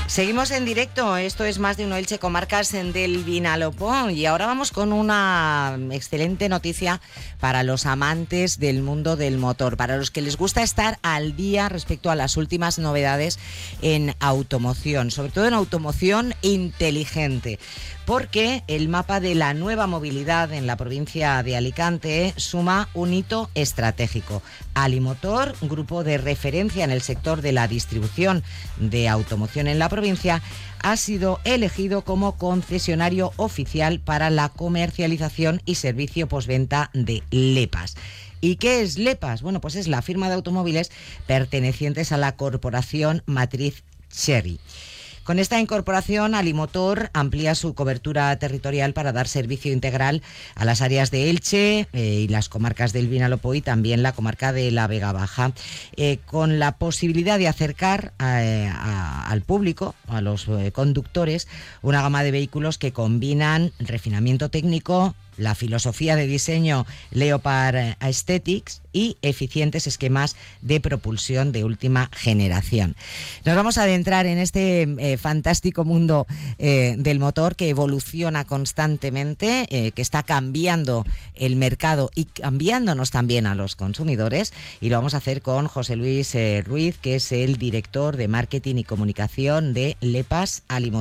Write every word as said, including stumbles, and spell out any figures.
Seguimos en directo, esto es Más de Uno Elche, comarcas del Vinalopó, y ahora vamos con una excelente noticia para los amantes del mundo del motor, para los que les gusta estar al día respecto a las últimas novedades en automoción, sobre todo en automoción inteligente, porque el mapa de la nueva movilidad en la provincia de Alicante suma un hito estratégico. Alimotor, grupo de referencia en el sector de la distribución de automoción en la provincia, ha sido elegido como concesionario oficial para la comercialización y servicio postventa de LEPAS. ¿Y qué es LEPAS? Bueno, pues es la firma de automóviles pertenecientes a la corporación matriz Chery. Con esta incorporación, Alimotor amplía su cobertura territorial para dar servicio integral a las áreas de Elche eh, y las comarcas del Vinalopó y también la comarca de la Vega Baja, eh, con la posibilidad de acercar a, a, al público, a los eh, conductores, una gama de vehículos que combinan refinamiento técnico, la filosofía de diseño Leopard Aesthetics y eficientes esquemas de propulsión de última generación. Nos vamos a adentrar en este eh, fantástico mundo eh, del motor que evoluciona constantemente, eh, que está cambiando el mercado y cambiándonos también a los consumidores, y lo vamos a hacer con José Luis eh, Ruiz, que es el director de marketing y comunicación de LEPAS Alimotor.